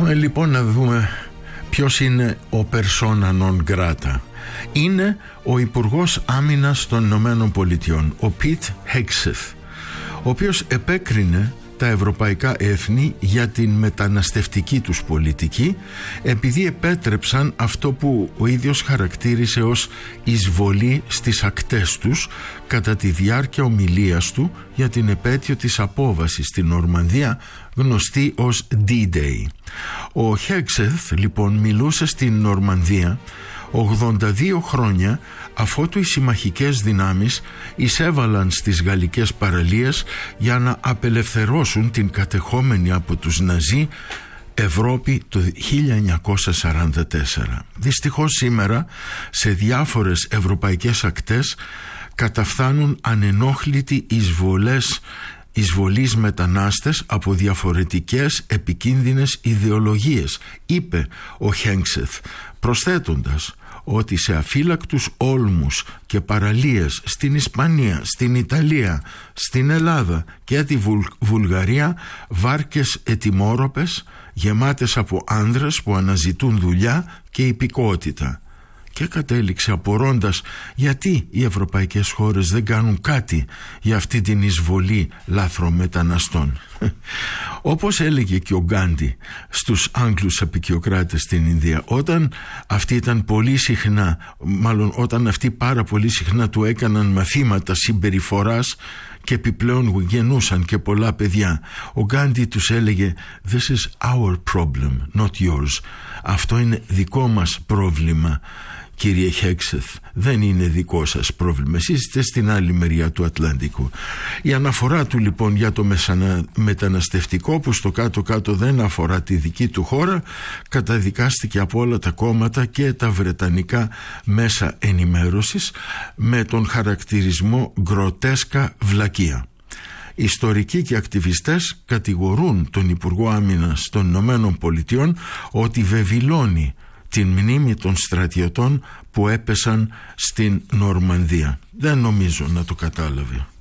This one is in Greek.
Πάμε λοιπόν να δούμε ποιος είναι ο persona non grata. Είναι ο Υπουργός Άμυνας των Ηνωμένων Πολιτειών, ο Πιτ Χέγκσεθ, ο οποίος επέκρινε τα ευρωπαϊκά έθνη για την μεταναστευτική τους πολιτική, επειδή επέτρεψαν αυτό που ο ίδιος χαρακτήρισε ως εισβολή στις ακτές τους κατά τη διάρκεια ομιλίας του για την επέτειο της απόβασης στην Νορμανδία, γνωστή ως D-Day. Ο Χέγκσεθ λοιπόν μιλούσε στην Νορμανδία 82 χρόνια αφότου οι συμμαχικές δυνάμεις εισέβαλαν στις γαλλικές παραλίες για να απελευθερώσουν την κατεχόμενη από τους Ναζί Ευρώπη το 1944. Δυστυχώς σήμερα σε διάφορες ευρωπαϊκές ακτές καταφθάνουν ανενόχλητοι εισβολείς μετανάστες από διαφορετικές επικίνδυνες ιδεολογίες, είπε ο Χέγκσεθ, προσθέτοντας ότι σε αφύλακτους όλμους και παραλίες στην Ισπανία, στην Ιταλία, στην Ελλάδα και τη Βουλγαρία βάρκες ετοιμόρροπες γεμάτες από άνδρες που αναζητούν δουλειά και υπηκότητα. Και κατέληξε απορώντας γιατί οι ευρωπαϊκές χώρες δεν κάνουν κάτι για αυτή την εισβολή λάθρομεταναστών. Όπως έλεγε και ο Γκάντι στους Άγγλους απικιοκράτες στην Ινδία, όταν αυτοί πάρα πολύ συχνά του έκαναν μαθήματα συμπεριφοράς και επιπλέον γεννούσαν και πολλά παιδιά, ο Γκάντι τους έλεγε «This is our problem, not yours». Αυτό είναι δικό μας πρόβλημα, κύριε Χέγκσεθ, δεν είναι δικό σας πρόβλημα. Εσείς είστε στην άλλη μεριά του Ατλαντικού. Η αναφορά του λοιπόν για το μεταναστευτικό, που στο κάτω-κάτω δεν αφορά τη δική του χώρα, καταδικάστηκε από όλα τα κόμματα και τα βρετανικά μέσα ενημέρωσης με τον χαρακτηρισμό γκροτέσκα βλακεία. Ιστορικοί και ακτιβιστές κατηγορούν τον Υπουργό Άμυνας των Ηνωμένων Πολιτειών ότι βεβηλώνει την μνήμη των στρατιωτών που έπεσαν στην Νορμανδία. Δεν νομίζω να το κατάλαβε.